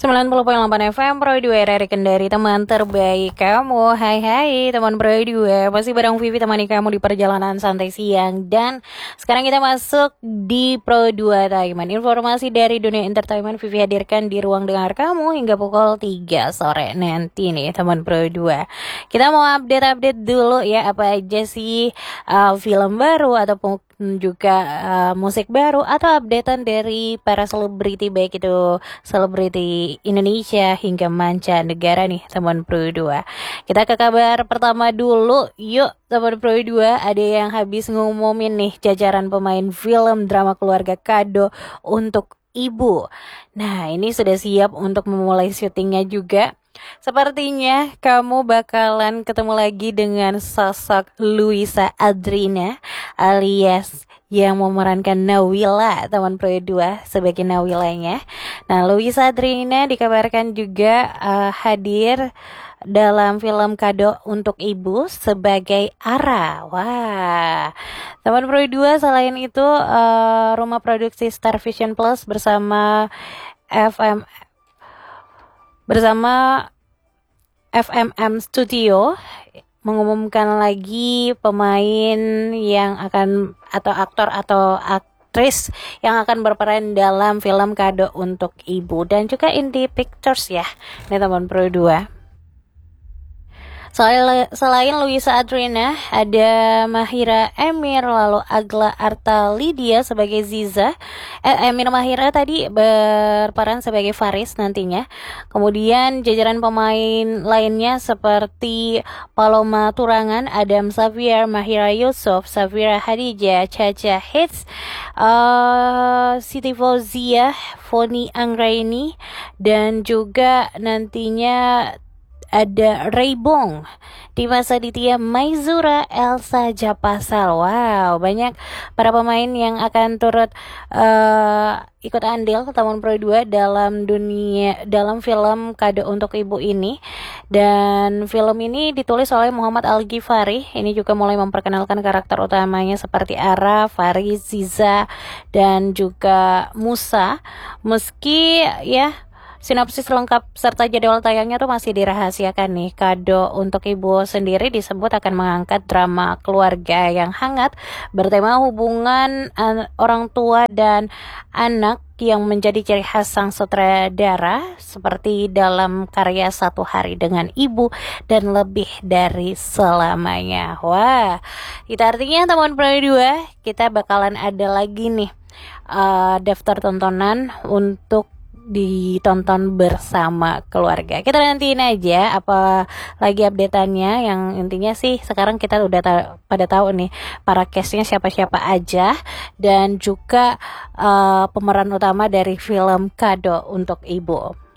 90,8 FM Pro 2 RRI Kendari, teman terbaik kamu. Hai teman Pro 2, masih bareng Vivi temani kamu di perjalanan santai siang. Dan sekarang kita masuk di Pro 2 Taiman. Informasi dari dunia entertainment Vivi hadirkan di ruang dengar kamu hingga pukul 3 sore nanti nih teman Pro 2. Kita mau update dulu ya, apa aja sih film baru ataupun juga musik baru atau updatean dari para selebriti, baik itu selebriti Indonesia hingga mancanegara nih teman Pro 2. Kita ke kabar pertama dulu, yuk teman Pro 2. Ada yang habis ngumumin nih jajaran pemain film drama keluarga Kado untuk Ibu. Nah, ini sudah siap untuk memulai syutingnya juga. Sepertinya kamu bakalan ketemu lagi dengan sosok Luisa Adrina alias yang memerankan Nawila teman Pro 2 sebagai Nawilanya. Nah, Luisa Adrina dikabarkan juga hadir dalam film Kado untuk Ibu sebagai Ara. Wah, teman Pro 2. Selain itu rumah produksi Star Vision Plus bersama FMM Studio mengumumkan lagi pemain yang akan atau aktor atau aktris yang akan berperan dalam film Kado untuk Ibu, dan juga Indie Pictures ya, ini teman Pro 2. Selain Luisa Adrina, ada Mahira Emir, lalu Agla Arta Lydia sebagai Ziza. Emir Mahira tadi berperan sebagai Faris nantinya. Kemudian jajaran pemain lainnya seperti Paloma Turangan, Adam Xavier, Mahira Yusuf, Safira Hadijah, Caca Hits, Siti Fauzia, Foni Anggraini, dan juga nantinya ada Raybong, Dimas Aditya, Maizura, Elsa Japasal. Wow, banyak para pemain yang akan turut ikut andil tahun Pro 2 dalam film Kado untuk Ibu ini. Dan film ini ditulis oleh Muhammad Al-Ghifari. Ini juga mulai memperkenalkan karakter utamanya seperti Ara, Faris, Ziza, dan juga Musa. Meski ya sinopsis lengkap serta jadwal tayangnya tuh masih dirahasiakan nih. Kado untuk Ibu sendiri disebut akan mengangkat drama keluarga yang hangat bertema hubungan orang tua dan anak yang menjadi ciri khas sang sutradara seperti dalam karya Satu Hari Dengan Ibu dan Lebih Dari Selamanya. Wah, itu artinya teman Pro 2 kita bakalan ada lagi nih daftar tontonan untuk ditonton bersama keluarga. Kita nantiin aja apa lagi update-annya. Yang intinya sih sekarang kita udah pada tahu nih para cast-nya siapa-siapa aja, dan juga pemeran utama dari film Kado untuk Ibu.